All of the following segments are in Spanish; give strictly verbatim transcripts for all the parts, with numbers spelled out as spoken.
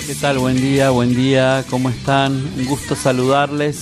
¿Qué tal? Buen día, buen día, ¿cómo están? Un gusto saludarles,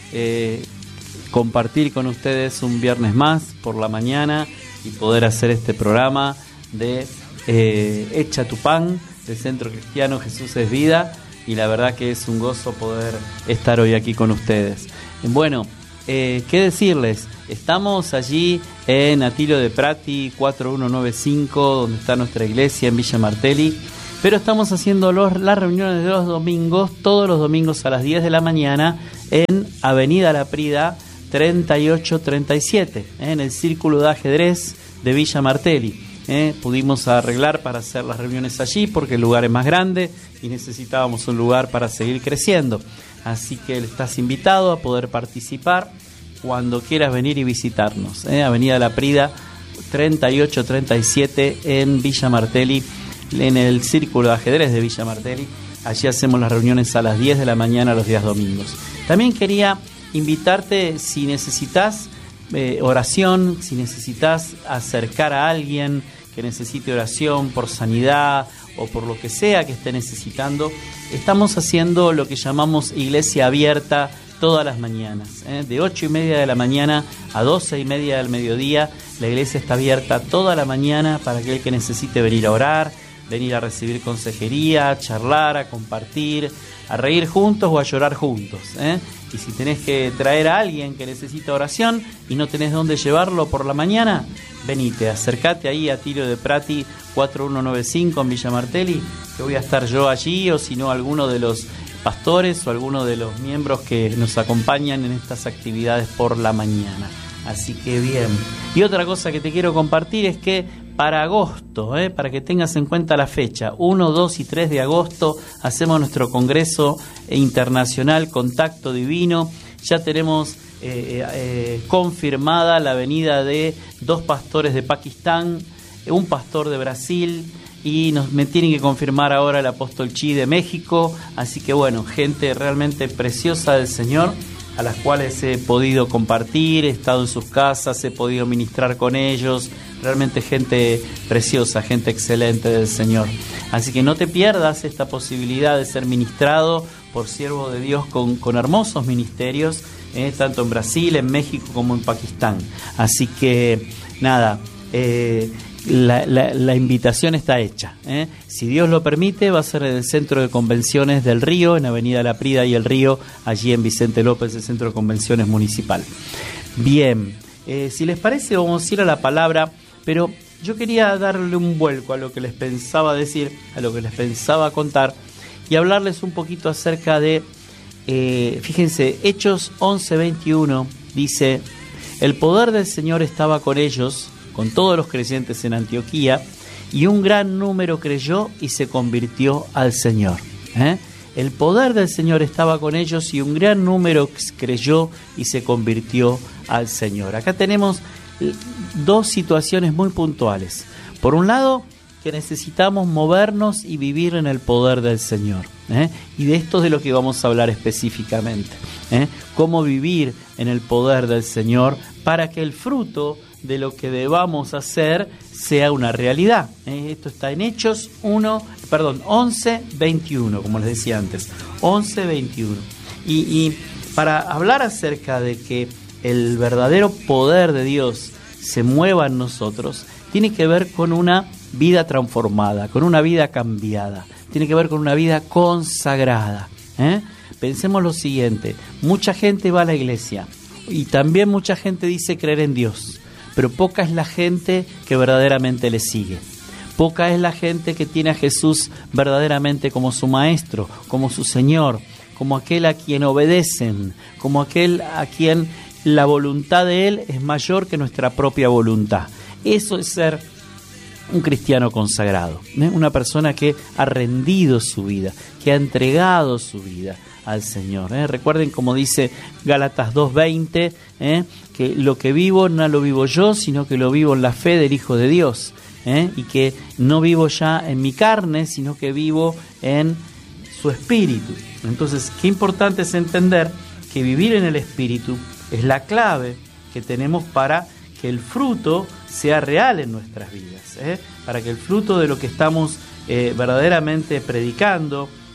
eh, compartir con ustedes un viernes más por la mañana y poder hacer este programa de eh, Echa tu Pan, del Centro Cristiano Jesús es Vida, y la verdad que es un gozo poder estar hoy aquí con ustedes. Bueno, eh, ¿qué decirles? Estamos allí en Atilio de Prati cuatro uno nueve cinco, donde está nuestra iglesia en Villa Martelli. Pero estamos haciendo los, las reuniones de los domingos, todos los domingos a las diez de la mañana, en Avenida La Prida treinta y ocho treinta y siete, ¿eh? en el Círculo de Ajedrez de Villa Martelli. ¿eh? Pudimos arreglar para hacer las reuniones allí porque el lugar es más grande y necesitábamos un lugar para seguir creciendo. Así que estás invitado a poder participar cuando quieras venir y visitarnos. ¿eh? Avenida La Prida treinta y ocho treinta y siete en Villa Martelli, en el Círculo de Ajedrez de Villa Martelli. Allí hacemos las reuniones a las diez de la mañana los días domingos. También quería invitarte, si necesitas eh, oración, si necesitas acercar a alguien que necesite oración por sanidad o por lo que sea que esté necesitando, estamos haciendo lo que llamamos iglesia abierta todas las mañanas, ¿eh? de ocho y media de la mañana a doce y media del mediodía. La iglesia está abierta toda la mañana para aquel que necesite venir a orar, venir a recibir consejería, a charlar, a compartir, a reír juntos o a llorar juntos, ¿eh? Y si tenés que traer a alguien que necesita oración y no tenés dónde llevarlo por la mañana, venite, acercate ahí a Atilio de Prati cuatro uno nueve cinco en Villa Martelli, que voy a estar yo allí, o si no alguno de los pastores o alguno de los miembros que nos acompañan en estas actividades por la mañana. Así que bien. Y otra cosa que te quiero compartir es que para agosto, eh, para que tengas en cuenta la fecha, uno, dos y tres de agosto, hacemos nuestro Congreso Internacional Contacto Divino. Ya tenemos eh, eh, confirmada la venida de dos pastores de Pakistán, un pastor de Brasil, y nos, me tienen que confirmar ahora el apóstol Chi de México. Así que bueno, gente realmente preciosa del Señor, a las cuales he podido compartir, he estado en sus casas, he podido ministrar con ellos. Realmente gente preciosa, gente excelente del Señor. Así que no te pierdas esta posibilidad de ser ministrado por siervo de Dios con, con hermosos ministerios, eh, tanto en Brasil, en México como en Pakistán. Así que nada, eh, La, la, la invitación está hecha, ¿eh? Si Dios lo permite, va a ser en el Centro de Convenciones del Río, en Avenida La Prida y el Río, allí en Vicente López, el Centro de Convenciones Municipal. Bien, eh, si les parece, vamos a ir a la palabra, pero yo quería darle un vuelco a lo que les pensaba decir, a lo que les pensaba contar, y hablarles un poquito acerca de, eh, fíjense, Hechos once veintiuno dice: el poder del Señor estaba con ellos, con todos los creyentes en Antioquía, y un gran número creyó y se convirtió al Señor. ¿eh? El poder del Señor estaba con ellos y un gran número creyó y se convirtió al Señor. Acá tenemos dos situaciones muy puntuales. Por un lado, que necesitamos movernos y vivir en el poder del Señor. ¿eh? Y de esto es de lo que vamos a hablar específicamente. ¿eh? Cómo vivir en el poder del Señor para que el fruto de lo que debamos hacer sea una realidad. ¿eh? Esto está en Hechos uno, perdón, once veintiuno, como les decía antes, once veintiuno. Y, y para hablar acerca de que el verdadero poder de Dios se mueva en nosotros, tiene que ver con una vida transformada, con una vida cambiada, tiene que ver con una vida consagrada. ¿eh? Pensemos lo siguiente: mucha gente va a la iglesia y también mucha gente dice creer en Dios, pero poca es la gente que verdaderamente le sigue. Poca es la gente que tiene a Jesús verdaderamente como su maestro, como su Señor, como aquel a quien obedecen, como aquel a quien la voluntad de Él es mayor que nuestra propia voluntad. Eso es ser un cristiano consagrado, ¿eh? Una persona que ha rendido su vida, que ha entregado su vida al Señor. ¿eh? Recuerden como dice Gálatas dos veinte, ¿eh? que lo que vivo no lo vivo yo, sino que lo vivo en la fe del Hijo de Dios, ¿eh? y que no vivo ya en mi carne, sino que vivo en su Espíritu. Entonces, qué importante es entender que vivir en el Espíritu es la clave que tenemos para que el fruto sea real en nuestras vidas, ¿eh? para que el fruto de lo que estamos eh, verdaderamente predicando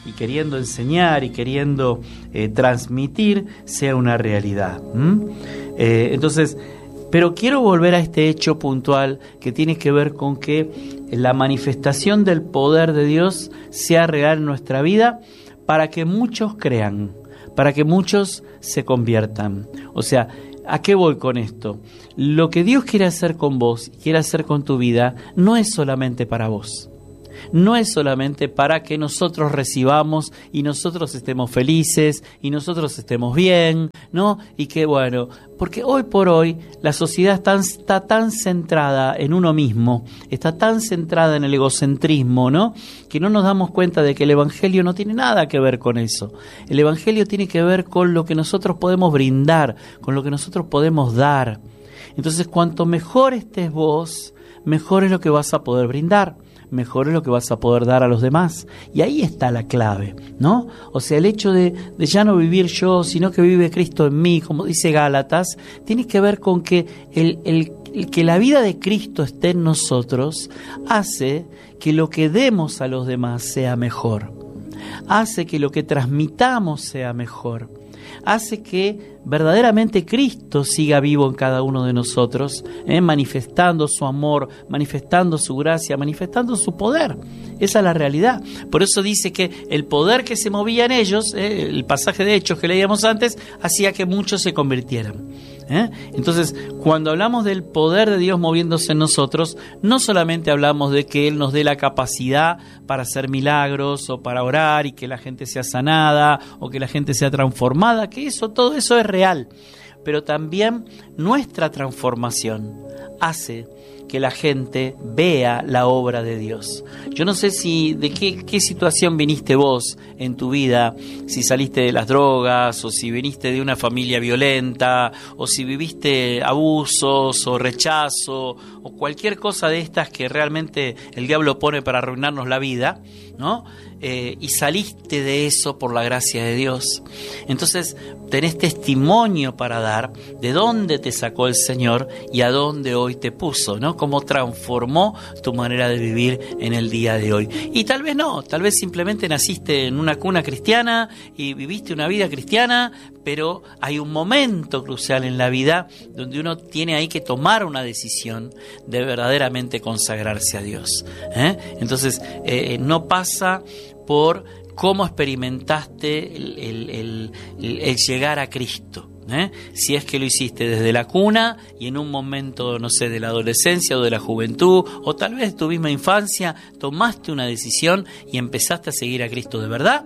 y queriendo enseñar y queriendo eh, transmitir sea una realidad. ¿Mm? Eh, entonces, pero quiero volver a este hecho puntual que tiene que ver con que la manifestación del poder de Dios sea real en nuestra vida para que muchos crean, para que muchos se conviertan. O sea, ¿a qué voy con esto? Lo que Dios quiere hacer con vos, quiere hacer con tu vida, no es solamente para vos. No es solamente para que nosotros recibamos y nosotros estemos felices y nosotros estemos bien, ¿no? Y que bueno, porque hoy por hoy la sociedad está, está tan centrada en uno mismo, está tan centrada en el egocentrismo, ¿no? Que no nos damos cuenta de que el Evangelio no tiene nada que ver con eso. El Evangelio tiene que ver con lo que nosotros podemos brindar, con lo que nosotros podemos dar. Entonces, cuanto mejor estés vos, mejor es lo que vas a poder brindar. Mejor es lo que vas a poder dar a los demás. Y ahí está la clave, ¿no? O sea, el hecho de, de ya no vivir yo, sino que vive Cristo en mí, como dice Gálatas, tiene que ver con que el, el, el que la vida de Cristo esté en nosotros hace que lo que demos a los demás sea mejor. Hace que lo que transmitamos sea mejor. Hace que verdaderamente Cristo siga vivo en cada uno de nosotros, ¿eh? manifestando su amor, manifestando su gracia, manifestando su poder. Esa es la realidad. Por eso dice que el poder que se movía en ellos, ¿eh? el pasaje de Hechos que leíamos antes, hacía que muchos se convirtieran. ¿Eh? Entonces, cuando hablamos del poder de Dios moviéndose en nosotros, no solamente hablamos de que Él nos dé la capacidad para hacer milagros o para orar y que la gente sea sanada o que la gente sea transformada, que eso, todo eso es real, pero también nuestra transformación hace que la gente vea la obra de Dios. Yo no sé si de qué, qué situación viniste vos en tu vida, si saliste de las drogas, o si viniste de una familia violenta, o si viviste abusos, o rechazo, o cualquier cosa de estas que realmente el diablo pone para arruinarnos la vida, ¿no? Eh, y saliste de eso por la gracia de Dios. Entonces tenés testimonio para dar de dónde te sacó el Señor y a dónde hoy te puso, ¿no? Cómo transformó tu manera de vivir en el día de hoy. Y tal vez no, tal vez simplemente naciste en una cuna cristiana y viviste una vida cristiana, pero hay un momento crucial en la vida donde uno tiene ahí que tomar una decisión de verdaderamente consagrarse a Dios, ¿eh? Entonces eh, no pasa por cómo experimentaste el, el, el, el llegar a Cristo, ¿eh? Si es que lo hiciste desde la cuna y en un momento, no sé, de la adolescencia o de la juventud, o tal vez de tu misma infancia, tomaste una decisión y empezaste a seguir a Cristo de verdad,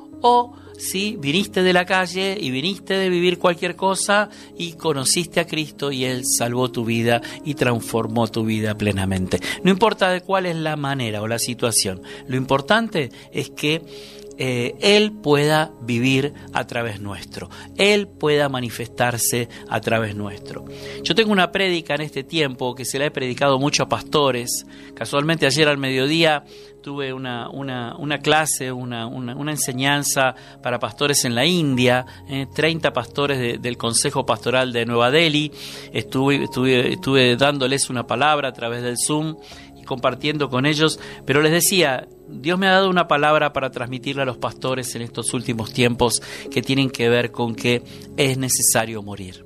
o si viniste de la calle y viniste de vivir cualquier cosa y conociste a Cristo y Él salvó tu vida y transformó tu vida plenamente. No importa de cuál es la manera o la situación, lo importante es que Eh, Él pueda vivir a través nuestro, Él pueda manifestarse a través nuestro. Yo tengo una prédica en este tiempo que se la he predicado mucho a pastores. Casualmente ayer al mediodía tuve una, una, una clase, una, una, una enseñanza para pastores en la India, eh, treinta pastores de, del Consejo Pastoral de Nueva Delhi. Estuve, estuve, estuve dándoles una palabra a través del Zoom, compartiendo con ellos, pero les decía, Dios me ha dado una palabra para transmitirle a los pastores en estos últimos tiempos que tienen que ver con que es necesario morir.